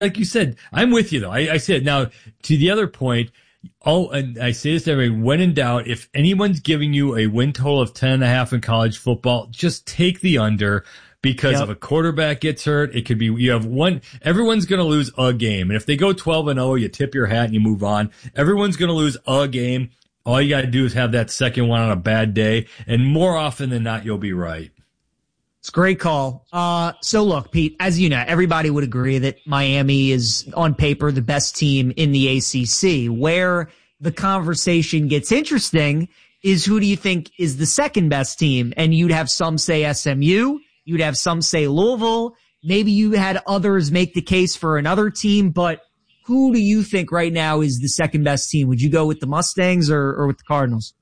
like you said, I'm with you though. I said now to the other point. Oh, and I say this to everybody, when in doubt, if anyone's giving you a win total of 10.5 in college football, just take the under because if a quarterback gets hurt, it could be, you have one, everyone's going to lose a game. And if they go 12-0, you tip your hat and you move on. Everyone's going to lose a game. All you got to do is have that second one on a bad day. And more often than not, you'll be right. It's a great call. So look, Pete, as you know, everybody would agree that Miami is on paper the best team in the ACC. Where the conversation gets interesting is who do you think is the second best team? And you'd have some say SMU. You'd have some say Louisville. Maybe you had others make the case for another team, but who do you think right now is the second best team? Would you go with the Mustangs or with the Cardinals?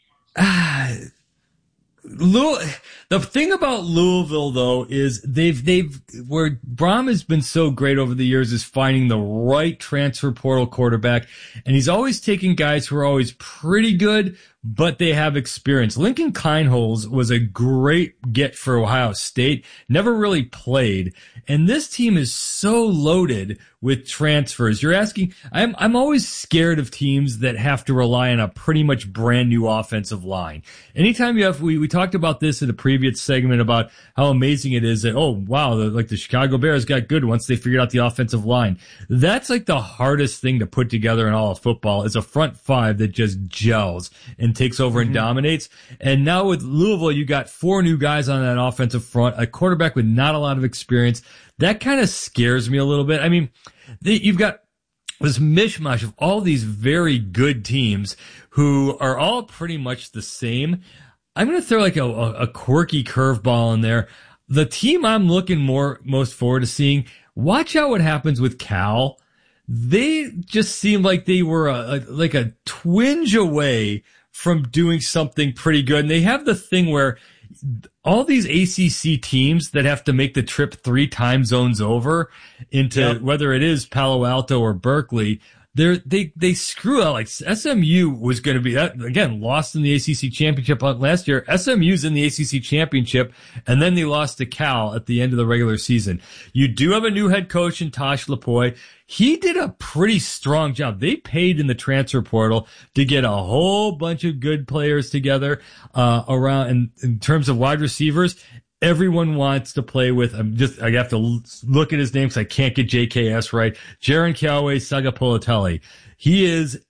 The thing about Louisville though is where Brom has been so great over the years is finding the right transfer portal quarterback, and he's always taking guys who are always pretty good, but they have experience. Lincoln Kienholz was a great get for Ohio State, never really played, and this team is so loaded with transfers. You're asking, I'm always scared of teams that have to rely on a pretty much brand new offensive line. Anytime you have, we talked about this in a previous segment about how amazing it is that, oh wow, the Chicago Bears got good once they figured out the offensive line. That's like the hardest thing to put together in all of football is a front five that just gels and takes over and dominates. And now with Louisville, you got 4 new guys on that offensive front, a quarterback with not a lot of experience. That kind of scares me a little bit. I mean, you've got this mishmash of all these very good teams who are all pretty much the same. I'm going to throw like a quirky curveball in there. The team I'm looking most forward to seeing, watch out what happens with Cal. They just seemed like they were like a twinge away from doing something pretty good. And they have the thing where all these ACC teams that have to make the trip 3 time zones over into whether it is Palo Alto or Berkeley, they screw out. Like SMU was going to be again lost in the ACC championship last year. SMU's in the ACC championship, and then they lost to Cal at the end of the regular season. You do have a new head coach in Tosh Lapoy. He did a pretty strong job. They paid in the transfer portal to get a whole bunch of good players together around in terms of wide receivers. Everyone wants to play with. I have to look at his name because I can't get JKS right. Jaron Callaway Sagapolatelli. He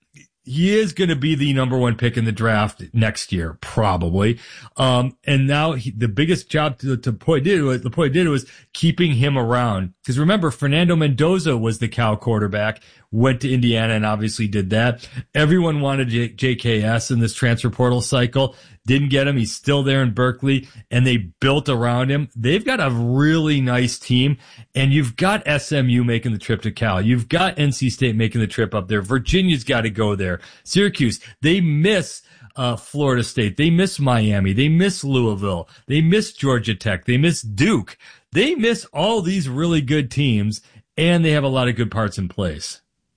is going to be the number 1 pick in the draft next year, probably. And now the biggest job Lapoy did was keeping him around. Because remember, Fernando Mendoza was the Cal quarterback, went to Indiana and obviously did that. Everyone wanted JKS in this transfer portal cycle. Didn't get him. He's still there in Berkeley, and they built around him. They've got a really nice team, and you've got SMU making the trip to Cal. You've got NC State making the trip up there. Virginia's got to go there. Syracuse, they miss Florida State. They miss Miami. They miss Louisville. They miss Georgia Tech. They miss Duke. They miss all these really good teams, and they have a lot of good parts in place.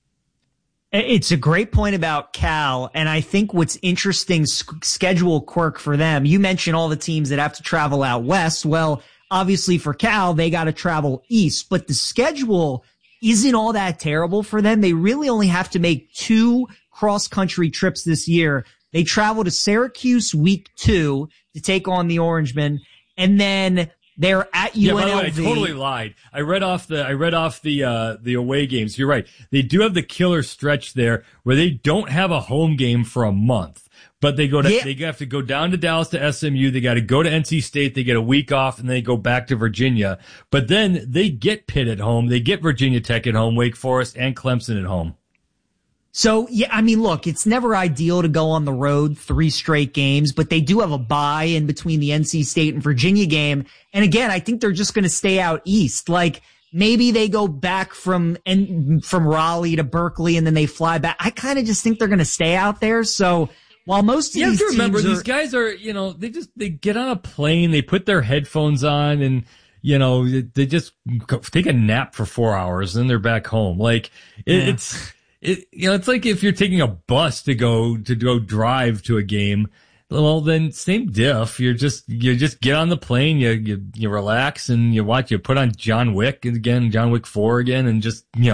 It's a great point about Cal, and I think what's interesting, schedule quirk for them, you mentioned all the teams that have to travel out west. Well, obviously for Cal, they got to travel east, but the schedule isn't all that terrible for them. They really only have to make 2 cross-country trips this year. They travel to Syracuse week 2 to take on the Orangemen, and then they're at UNLV. Yeah, by the way, I totally lied. I read off the away games. You're right. They do have the killer stretch there where they don't have a home game for a month, but they have to go down to Dallas to SMU. They got to go to NC State. They get a week off and they go back to Virginia. But then they get Pitt at home. They get Virginia Tech at home, Wake Forest and Clemson at home. So, yeah, I mean, look, it's never ideal to go on the road 3 straight games, but they do have a bye in between the NC State and Virginia game. And again, I think they're just going to stay out east. Like, maybe they go back from Raleigh to Berkeley and then they fly back. I kind of just think they're going to stay out there. So, while most of these teams remember, these guys are, they get on a plane, they put their headphones on and, they just take a nap for 4 hours and then they're back home. Like, it's like if you're taking a bus to go drive to a game, Well, then same diff. You just get on the plane, you relax and you put on John Wick 4 again and just,